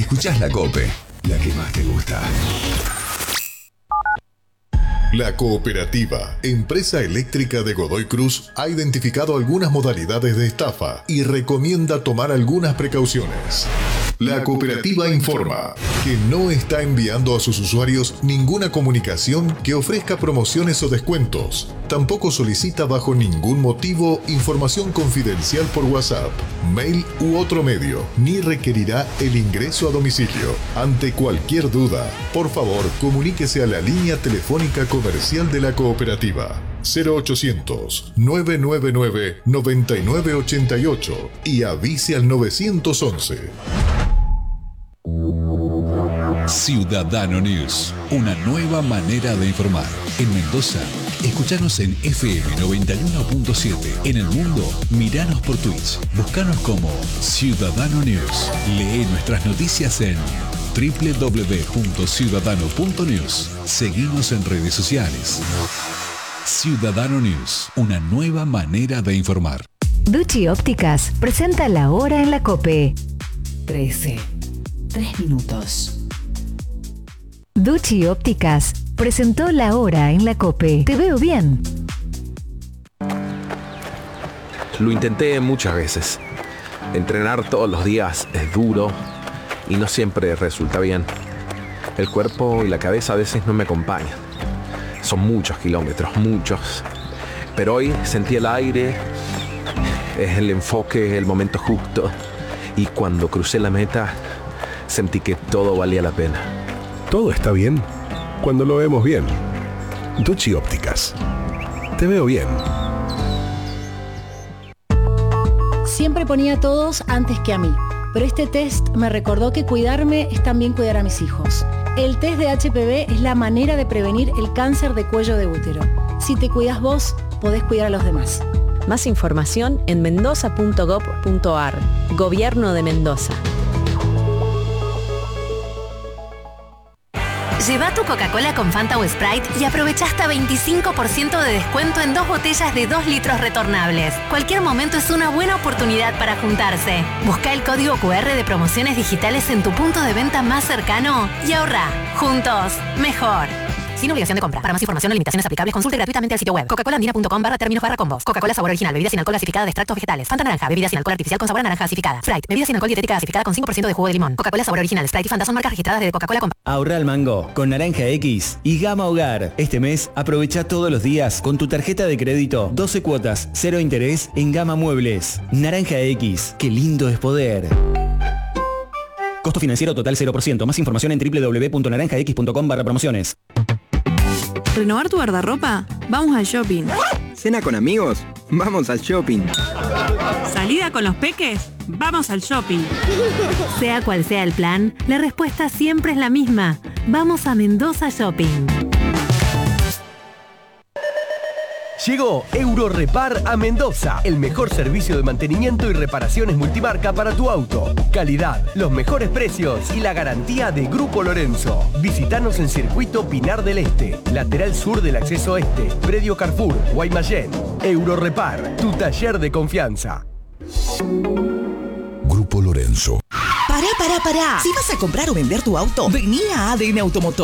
Escuchás La COPE, la que más te gusta. La Cooperativa, empresa eléctrica de Godoy Cruz, ha identificado algunas modalidades de estafa y recomienda tomar algunas precauciones. La Cooperativa informa que no está enviando a sus usuarios ninguna comunicación que ofrezca promociones o descuentos. Tampoco solicita bajo ningún motivo información confidencial por WhatsApp, mail u otro medio, ni requerirá el ingreso a domicilio. Ante cualquier duda, por favor, comuníquese a la línea telefónica comercial de la Cooperativa 0800-999-9988 y avise al 911. Ciudadano News, una nueva manera de informar. En Mendoza, escuchanos en FM 91.7. En el mundo, miranos por Twitch. Búscanos como Ciudadano News. Lee nuestras noticias en www.ciudadano.news. Seguimos en redes sociales. Ciudadano News, una nueva manera de informar. Ducci Ópticas presenta La Hora en la COPE. 13 minutos. Ducci Ópticas presentó La Hora en la COPE. Te veo bien. Lo intenté muchas veces. Entrenar todos los días es duro y no siempre resulta bien. El cuerpo y la cabeza a veces no me acompañan. Son muchos kilómetros, muchos. Pero hoy sentí el aire, es el enfoque, el momento justo. Y cuando crucé la meta, sentí que todo valía la pena. Todo está bien cuando lo vemos bien. Ducci Ópticas. Te veo bien. Siempre ponía a todos antes que a mí, pero este test me recordó que cuidarme es también cuidar a mis hijos. El test de HPV es la manera de prevenir el cáncer de cuello de útero. Si te cuidas vos, podés cuidar a los demás. Más información en mendoza.gov.ar. Gobierno de Mendoza. Lleva tu Coca-Cola con Fanta o Sprite y aprovecha hasta 25% de descuento en 2 botellas de 2 litros retornables. Cualquier momento es una buena oportunidad para juntarse. Busca el código QR de promociones digitales en tu punto de venta más cercano y ahorra. Juntos, mejor. Sin obligación de compra. Para más información o limitaciones aplicables, consulte gratuitamente el sitio web coca-colaandina.com/términos/combos. Coca-Cola sabor original, bebida sin alcohol gasificada de extractos vegetales. Fanta naranja, bebida sin alcohol artificial con sabor a naranja gasificada. Sprite, bebida sin alcohol dietética gasificada con 5% de jugo de limón. Coca-Cola sabor original, Sprite y Fanta son marcas registradas de Coca-Cola Company. Ahorra al mango con Naranja X y Gama Hogar. Este mes aprovecha todos los días con tu tarjeta de crédito 12 cuotas, 0 interés en Gama Muebles. Naranja X, qué lindo es poder. Costo financiero total 0%. Más información en www.naranjax.com/promociones. ¿Renovar tu guardarropa? Vamos al shopping. ¿Cena con amigos? Vamos al shopping. ¿Salida con los peques? Vamos al shopping. Sea cual sea el plan, la respuesta siempre es la misma. Vamos a Mendoza Shopping. Llegó Eurorepar a Mendoza, el mejor servicio de mantenimiento y reparaciones multimarca para tu auto. Calidad, los mejores precios y la garantía de Grupo Lorenzo. Visítanos en Circuito Pinar del Este, lateral sur del acceso este, predio Carrefour, Guaymallén. Eurorepar, tu taller de confianza. Grupo Lorenzo. Pará. Si vas a comprar o vender tu auto, vení a ADN Automotor.